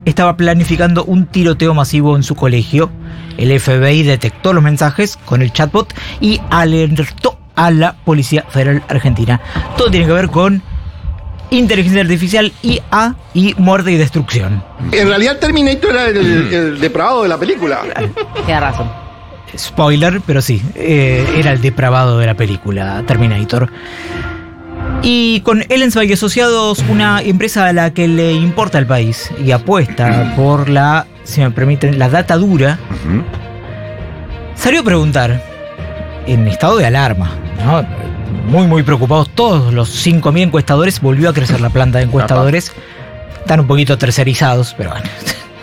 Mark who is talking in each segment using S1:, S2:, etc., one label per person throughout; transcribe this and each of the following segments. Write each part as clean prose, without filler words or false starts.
S1: estaba planificando un tiroteo masivo en su colegio. El FBI detectó los mensajes con el chatbot y alertó a la Policía Federal Argentina. Todo tiene que ver con inteligencia artificial, IA y muerte y destrucción.
S2: En realidad Terminator era el depravado de la película.
S3: Tienes razón.
S1: Spoiler, pero sí, era el depravado de la película Terminator. Y con Ellensburg y Asociados, una empresa a la que le importa el país y apuesta por la, si me permiten, la data dura, salió a preguntar, en estado de alarma, ¿no? Muy preocupados, todos los 5.000 encuestadores, volvió a crecer la planta de encuestadores, están un poquito tercerizados, pero bueno,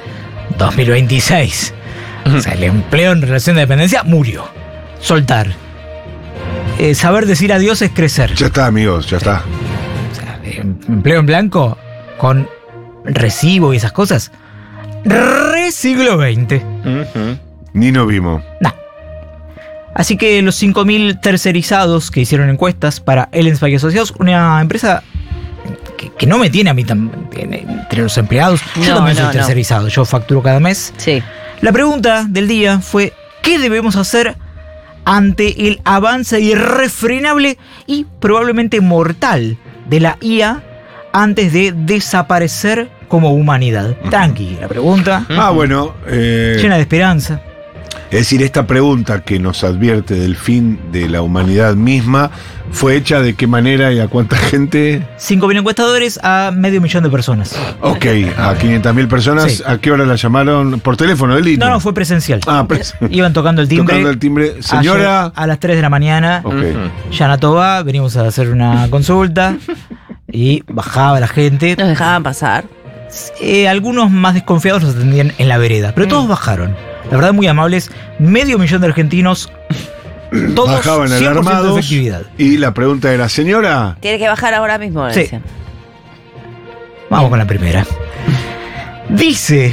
S1: 2026, o sea, el empleo en relación de dependencia murió, soltar. Saber decir adiós es crecer.
S4: Ya está, amigos, ya está.
S1: O sea, empleo en blanco con recibo y esas cosas. Re siglo XX.
S4: Ni nos vimos.
S1: Nah. Así que los 5.000 tercerizados que hicieron encuestas para Ellensburg y Asociados, una empresa que no me tiene a mí entre los empleados. Yo también soy tercerizado, yo facturo cada mes.
S3: Sí.
S1: La pregunta del día fue: ¿qué debemos hacer ante el avance irrefrenable y probablemente mortal de la IA antes de desaparecer como humanidad? Tranqui, la pregunta.
S4: Bueno.
S1: Llena de esperanza.
S4: Es decir, esta pregunta que nos advierte del fin de la humanidad misma, ¿fue hecha de qué manera y a cuánta gente?
S1: 5.000 encuestadores a 500.000 de personas.
S4: Ok, a 500.000 personas.
S1: Sí.
S4: ¿A qué hora la llamaron? ¿Por teléfono, Eli?
S1: No, fue presencial. Iban tocando el timbre.
S4: Tocando el timbre. Señora.
S1: Ayer a las 3 de la mañana.
S4: Ok.
S1: Yanatoba, venimos a hacer una consulta. Y bajaba la gente.
S3: Nos dejaban pasar.
S1: Algunos más desconfiados los atendían en la vereda. Pero todos bajaron. La verdad, muy amables. 500.000 de argentinos. Todos
S4: bajaban
S1: 100%
S4: alarmados.
S1: de efectividad.
S4: Y la pregunta era, señora.
S3: Tiene que bajar ahora mismo,
S1: Sí.
S3: decían.
S1: Vamos con la primera. Dice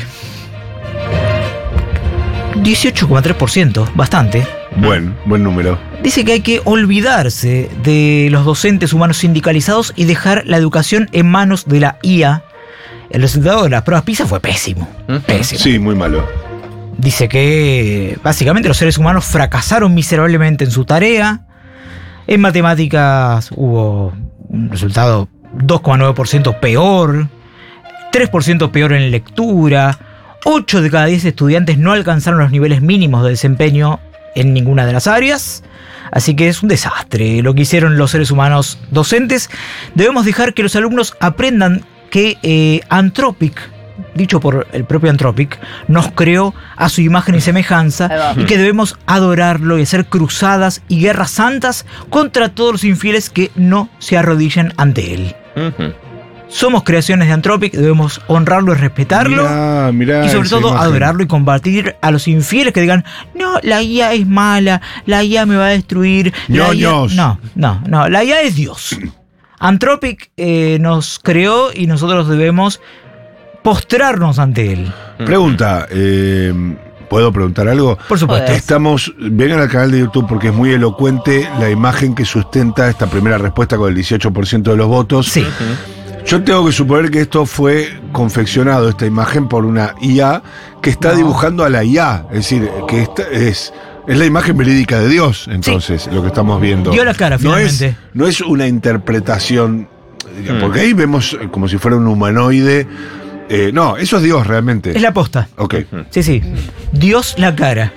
S1: 18,3%, bastante.
S4: Buen número.
S1: Dice que hay que olvidarse de los docentes humanos sindicalizados y dejar la educación en manos de la IA. El resultado de las pruebas PISA fue pésimo. Pésimo.
S4: Sí, muy malo.
S1: Dice que básicamente los seres humanos fracasaron miserablemente en su tarea. En matemáticas hubo un resultado 2,9% peor, 3% peor en lectura, 8 de cada 10 estudiantes no alcanzaron los niveles mínimos de desempeño en ninguna de las áreas. Así que es un desastre lo que hicieron los seres humanos docentes. Debemos dejar que los alumnos aprendan que Anthropic, dicho por el propio Anthropic, nos creó a su imagen y semejanza y que debemos adorarlo y hacer cruzadas y guerras santas contra todos los infieles que no se arrodillen ante él. Somos creaciones de Anthropic, debemos honrarlo y respetarlo.
S4: Mirá
S1: y sobre todo
S4: imagen.
S1: adorarlo y combatir a los infieles que digan: no, la IA es mala, la IA me va a destruir. La IA es Dios. Anthropic nos creó y nosotros debemos postrarnos ante él.
S4: Pregunta, ¿puedo preguntar algo?
S1: Por supuesto.
S4: Vengan al canal de YouTube porque es muy elocuente la imagen que sustenta esta primera respuesta con el 18% de los votos.
S1: Sí.
S4: Yo tengo que suponer que esto fue confeccionado, esta imagen, por una IA que está dibujando a la IA. Es decir, que es la imagen verídica de Dios, entonces, lo que estamos viendo.
S1: Dio la cara, finalmente.
S4: No es una interpretación, porque ahí vemos como si fuera un humanoide. No, eso es Dios realmente.
S1: Es la posta.
S4: Ok.
S1: Sí. Dios la cara.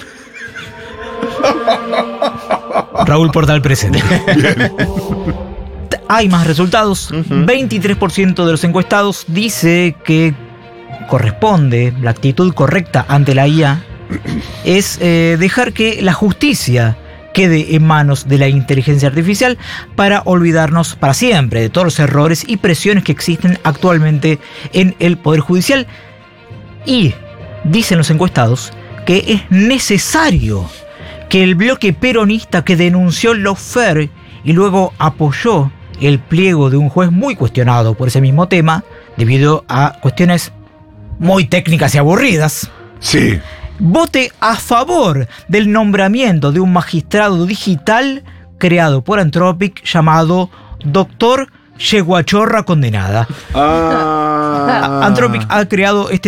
S1: Raúl Portal presente. Hay más resultados. 23% de los encuestados dice que corresponde, la actitud correcta ante la IA es dejar que la justicia quede en manos de la inteligencia artificial para olvidarnos para siempre de todos los errores y presiones que existen actualmente en el Poder Judicial. Y dicen los encuestados que es necesario que el bloque peronista que denunció lawfare y luego apoyó el pliego de un juez muy cuestionado por ese mismo tema, debido a cuestiones muy técnicas y aburridas,
S4: Sí.
S1: vote a favor del nombramiento de un magistrado digital creado por Anthropic llamado Dr. yeguachorra condenada.
S4: Ah.
S1: Anthropic ha creado este